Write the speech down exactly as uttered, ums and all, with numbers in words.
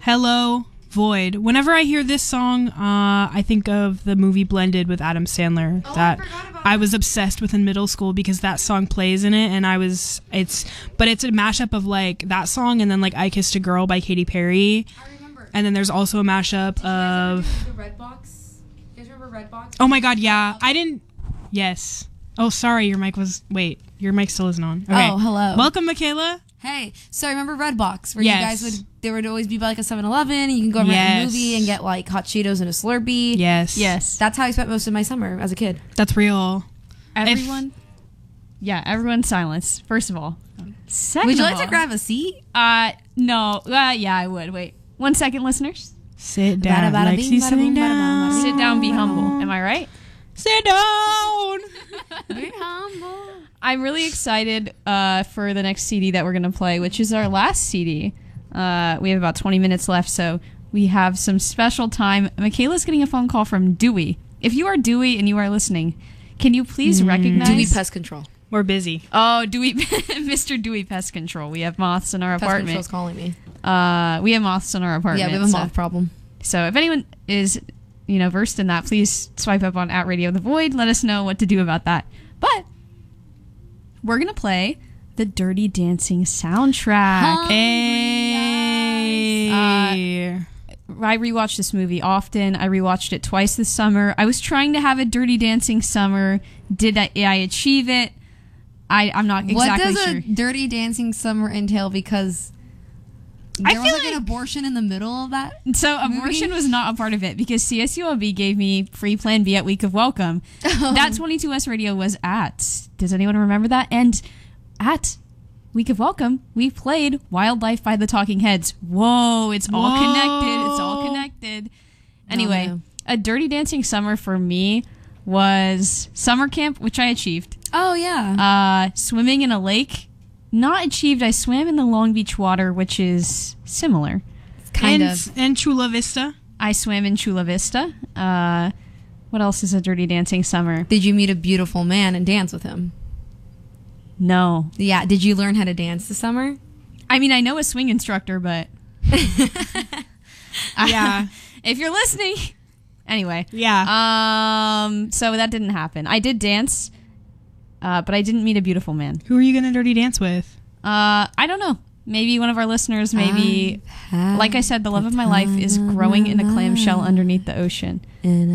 Hello, Void. Whenever I hear this song, uh, I think of the movie Blended with Adam Sandler Oh, that I forgot about I was obsessed with in middle school because that song plays in it, and I was it's but it's a mashup of like that song and then like I Kissed a Girl by Katy Perry. I remember. And then there's also a mashup Did you guys of ever do the Redbox? You guys remember Redbox? Oh my god, yeah. I didn't Yes. Oh, sorry, your mic was wait, your mic still isn't on. Okay. Oh, hello. Welcome, Michaela. Hey, so I remember Redbox, where Yes. you guys would, there would always be like a seven eleven, and you can go rent Yes. a movie and get like hot Cheetos and a Slurpee. Yes. Yes. That's how I spent most of my summer as a kid. That's real. Everyone. Yeah, everyone silence. First of all. Second Would you of like to all- grab a seat? Uh, no. Uh, yeah, I would. Wait. One second, listeners. Sit down. Bada, bada, Lexi's bing, bada, sitting boom, bada, down. boom, bada, Sit down, be humble. Am I right? Sit down. Be humble. I'm really excited uh, for the next C D that we're going to play, which is our last C D. Uh, we have about twenty minutes left, so we have some special time. Michaela's getting a phone call from Dewey. If you are Dewey and you are listening, can you please recognize... Dewey Pest Control. We're busy. Oh, Dewey, Mister Dewey Pest Control. We have moths in our Pest apartment. Control's calling me. Uh, we have moths in our apartment. Yeah, we have a so- moth problem. So if anyone is, you know, versed in that, please swipe up on at Radio The Void. Let us know what to do about that. But we're gonna play the Dirty Dancing soundtrack. Hey. Uh, I rewatch this movie often. I rewatched it twice this summer. I was trying to have a Dirty Dancing summer. Did I, I achieve it? I, I'm not exactly what does sure. a Dirty Dancing summer entail? Because I there feel was like, like- an abortion in the middle of that. So abortion movie? was not a part of it because C S U L B gave me free Plan B at Week of Welcome. Oh. That twenty-two S radio was at. Does anyone remember that? And at Week of Welcome, we played Wildlife by the Talking Heads. Whoa, it's all Whoa. connected. It's all connected. Anyway, no. a Dirty Dancing summer for me was summer camp, which I achieved. Oh yeah. Uh, swimming in a lake, not achieved. I swam in the Long Beach water, which is similar. kind and, of. And Chula Vista. I swam in Chula Vista. Uh, what else is a Dirty Dancing summer? Did you meet a beautiful man and dance with him? No. Yeah. Did you learn how to dance this summer? I mean, I know a swing instructor, but Yeah. if you're listening, anyway. Yeah. Um. So that didn't happen. I did dance, uh, but I didn't meet a beautiful man. Who are you gonna dirty dance with? Uh, I don't know. Maybe one of our listeners. Maybe, I've had like I said, the love of my life is growing in a clamshell underneath the ocean. in